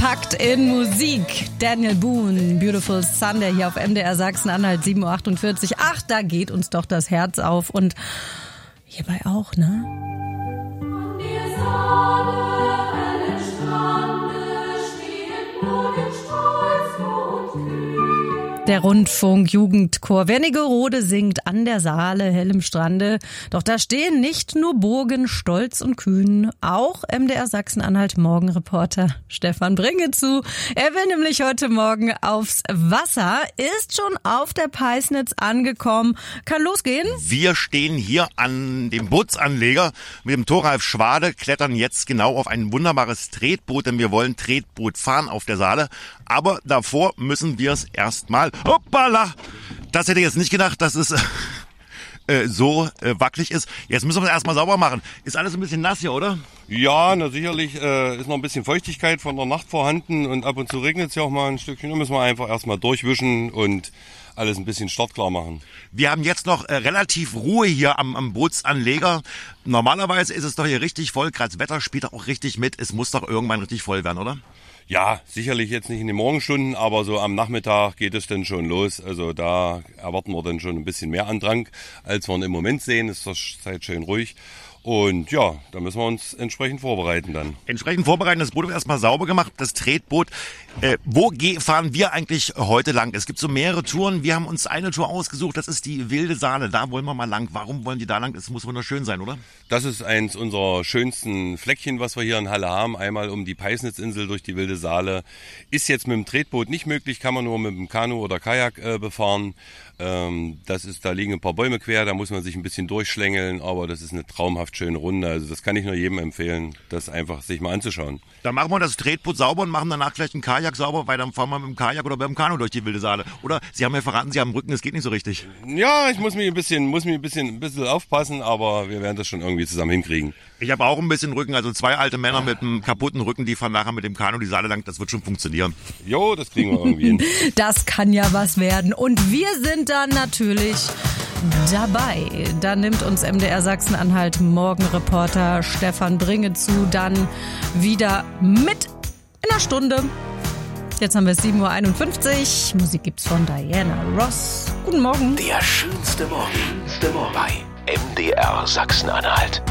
Vollgepackt in Musik. Daniel Boone, Beautiful Sunday hier auf MDR Sachsen-Anhalt, 7.48 Uhr. Ach, da geht uns doch das Herz auf. Und hierbei auch, ne? An der Saale, hellen Strande, stehen Bogenstolz und kühn. Der Rundfunk-Jugendchor Wernigerode singt An der Saale, hellem Strande. Doch da stehen nicht nur Burgen, stolz und kühn, auch MDR Sachsen-Anhalt Morgenreporter Stefan Bringezu. Er will nämlich heute Morgen aufs Wasser, ist schon auf der Peisnitz angekommen. Kann losgehen? Wir stehen hier an dem Bootsanleger mit dem Thoralf Schwade, klettern jetzt genau auf ein wunderbares Tretboot, denn wir wollen Tretboot fahren auf der Saale. Aber davor müssen wir es erstmal, hoppala, das hätte ich jetzt nicht gedacht, dass es so wackelig ist. Jetzt müssen wir es erstmal sauber machen. Ist alles ein bisschen nass hier, oder? Ja, na sicherlich ist noch ein bisschen Feuchtigkeit von der Nacht vorhanden und ab und zu regnet es ja auch mal ein Stückchen. Da müssen wir einfach erstmal durchwischen und alles ein bisschen startklar machen. Wir haben jetzt noch relativ Ruhe hier am Bootsanleger. Normalerweise ist es doch hier richtig voll, gerade das Wetter spielt auch richtig mit. Es muss doch irgendwann richtig voll werden, oder? Ja, sicherlich jetzt nicht in den Morgenstunden, aber so am Nachmittag geht es dann schon los. Also da erwarten wir dann schon ein bisschen mehr Andrang, als wir im Moment sehen. Ist zur Zeit schön ruhig. Und ja, da müssen wir uns entsprechend vorbereiten dann. Entsprechend vorbereiten, das Boot wird erstmal sauber gemacht, das Tretboot. Wo fahren wir eigentlich heute lang? Es gibt so mehrere Touren. Wir haben uns eine Tour ausgesucht, das ist die Wilde Saale. Da wollen wir mal lang. Warum wollen die da lang? Es muss wunderschön sein, oder? Das ist eins unserer schönsten Fleckchen, was wir hier in Halle haben. Einmal um die Peisnitzinsel durch die Wilde Saale. Ist jetzt mit dem Tretboot nicht möglich, kann man nur mit dem Kanu oder Kajak befahren. Da liegen ein paar Bäume quer, da muss man sich ein bisschen durchschlängeln, aber das ist eine traumhaft schöne Runde. Also das kann ich nur jedem empfehlen, das einfach sich mal anzuschauen. Dann machen wir das Tretboot sauber und machen danach vielleicht einen Kajak sauber, weil dann fahren wir mit dem Kajak oder mit dem Kanu durch die Wilde Saale. Oder Sie haben mir verraten, Sie haben einen Rücken, das geht nicht so richtig. Ja, ich muss mich ein bisschen aufpassen, aber wir werden das schon irgendwie zusammen hinkriegen. Ich habe auch ein bisschen Rücken, also 2 alte Männer mit einem kaputten Rücken, die fahren nachher mit dem Kanu die Saale lang, das wird schon funktionieren. Jo, das kriegen wir irgendwie hin. Das kann ja was werden. Und wir sind dann natürlich dabei. Da nimmt uns MDR Sachsen-Anhalt Morgenreporter Stefan Bringezu dann wieder mit in einer Stunde. Jetzt haben wir es 7.51 Uhr. Musik gibt's von Diana Ross. Guten Morgen. Der schönste Morgen bei MDR Sachsen-Anhalt.